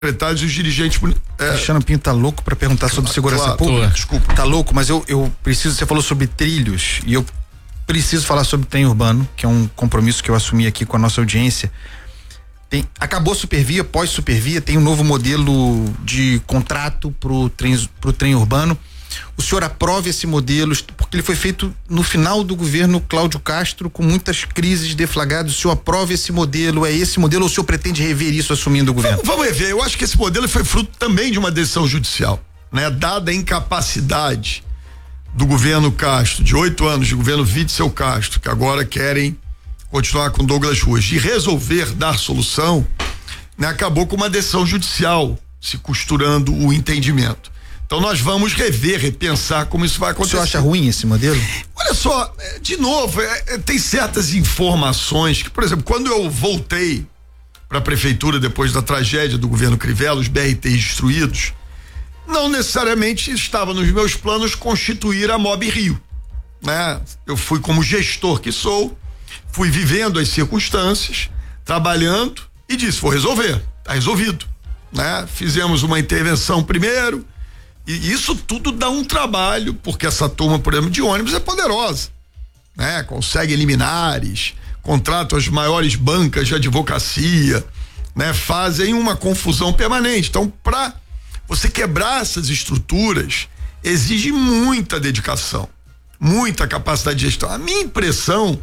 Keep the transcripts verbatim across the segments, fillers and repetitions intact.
secretários e os dirigentes. É... Cristiano Pinto tá louco para perguntar sobre segurança claro, pública. Tô, desculpa. Tá louco, mas eu, eu preciso, você falou sobre trilhos e eu preciso falar sobre trem urbano, que é um compromisso que eu assumi aqui com a nossa audiência. Tem, acabou a Supervia, pós-Supervia, tem um novo modelo de contrato pro trem, pro trem urbano. O senhor aprova esse modelo, porque ele foi feito no final do governo Cláudio Castro, com muitas crises deflagradas. O senhor aprova esse modelo? É esse modelo ou o senhor pretende rever isso assumindo o governo? Vamos, vamos rever. Eu acho que esse modelo foi fruto também de uma decisão judicial, né? Dada a incapacidade do governo Castro, de oito anos de governo Witzel Castro, que agora querem continuar com Douglas Ruas, de resolver dar solução, né? Acabou com uma decisão judicial se costurando o entendimento. Então nós vamos rever, repensar como isso vai acontecer. O senhor acha ruim esse modelo? Olha só, de novo, é, é, tem certas informações que, por exemplo, quando eu voltei para a prefeitura depois da tragédia do governo Crivella, os B R Ts destruídos, não necessariamente estava nos meus planos constituir a Mob Rio, né? Eu fui como gestor que sou, fui vivendo as circunstâncias, trabalhando e disse, vou resolver, tá resolvido, né? Fizemos uma intervenção primeiro. E isso tudo dá um trabalho, porque essa turma, por exemplo, de ônibus é poderosa, né? Consegue liminares, contratam as maiores bancas de advocacia, né? Fazem uma confusão permanente. Então, para você quebrar essas estruturas, exige muita dedicação, muita capacidade de gestão. A minha impressão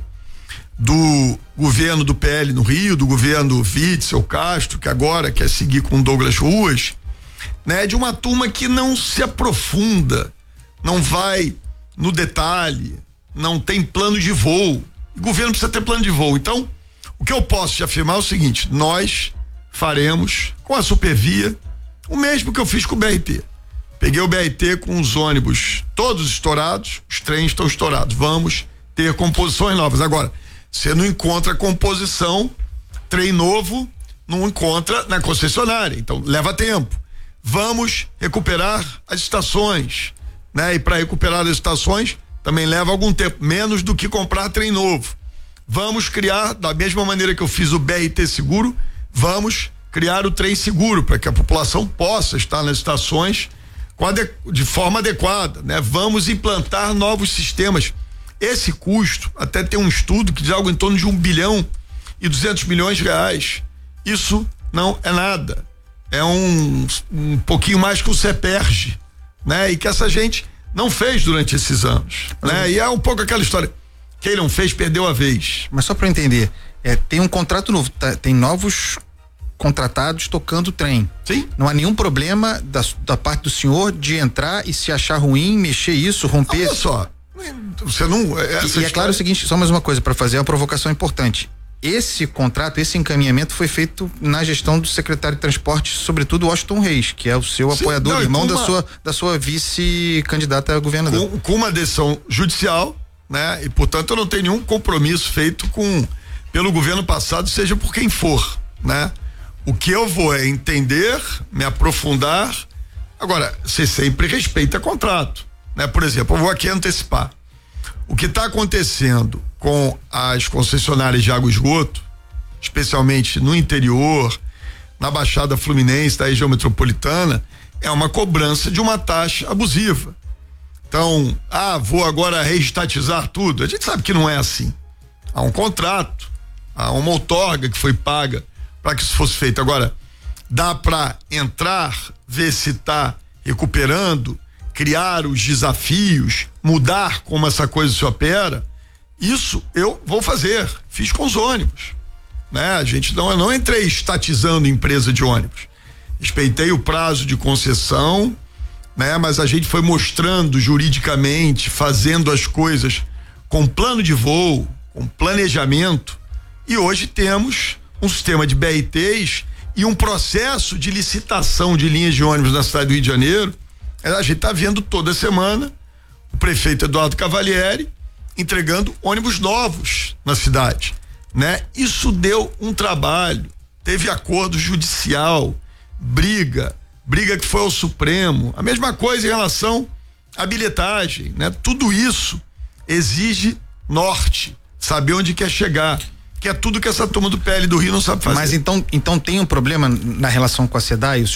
do governo do P L no Rio, do governo Witzel Castro, que agora quer seguir com Douglas Ruas, né, de uma turma que não se aprofunda, não vai no detalhe, não tem plano de voo. O governo precisa ter plano de voo. Então, o que eu posso te afirmar é o seguinte: nós faremos com a Supervia o mesmo que eu fiz com o B R T. Peguei o B R T com os ônibus todos estourados, os trens estão estourados. Vamos ter composições novas. Agora, você não encontra composição, trem novo, não encontra na concessionária. Então, leva tempo. Vamos recuperar as estações, né? E para recuperar as estações também leva algum tempo, menos do que comprar trem novo. Vamos criar, da mesma maneira que eu fiz o B R T seguro, vamos criar o trem seguro para que a população possa estar nas estações com ade- de forma adequada, né? Vamos implantar novos sistemas. Esse custo, até tem um estudo que diz algo em torno de um bilhão e duzentos milhões de reais. Isso não é nada. É um, um pouquinho mais que o CEPERJ, né? E que essa gente não fez durante esses anos, uhum. né? E é um pouco aquela história, quem não fez perdeu a vez. Mas só para entender, é, tem um contrato novo, tá, tem novos contratados tocando o trem. Sim. Não há nenhum problema da, da parte do senhor de entrar e se achar ruim, mexer isso, romper. Olha só, você não... Essa e, história... e é claro o seguinte, só mais uma coisa para fazer uma provocação importante. Esse contrato, esse encaminhamento foi feito na gestão do secretário de transporte, sobretudo Washington Reis, que é o seu Sim, apoiador, não, irmão uma, da sua da sua vice-candidata a governador. Com, com uma decisão judicial, né? E portanto eu não tenho nenhum compromisso feito com pelo governo passado, seja por quem for, né? O que eu vou é entender, me aprofundar. Agora, você sempre respeita contrato, né? Por exemplo, eu vou aqui antecipar. O que está acontecendo com as concessionárias de água e esgoto, especialmente no interior, na Baixada Fluminense, da região metropolitana, é uma cobrança de uma taxa abusiva. Então, ah, vou agora reestatizar tudo. A gente sabe que não é assim. Há um contrato, há uma outorga que foi paga para que isso fosse feito. Agora, dá para entrar, ver se está recuperando, criar os desafios, mudar como essa coisa se opera. Isso eu vou fazer, fiz com os ônibus, né? A gente não, eu não entrei estatizando empresa de ônibus, respeitei o prazo de concessão, né? Mas a gente foi mostrando juridicamente, fazendo as coisas com plano de voo, com planejamento, e hoje temos um sistema de B R Ts e um processo de licitação de linhas de ônibus na cidade do Rio de Janeiro. A gente está vendo toda semana o prefeito Eduardo Cavalieri entregando ônibus novos na cidade, né? Isso deu um trabalho, teve acordo judicial, briga, briga que foi ao Supremo, a mesma coisa em relação à bilhetagem, né? Tudo isso exige norte, saber onde quer chegar. que é tudo que essa turma do P L do Rio não sabe fazer. Mas então, então tem um problema na relação com a SEDAI?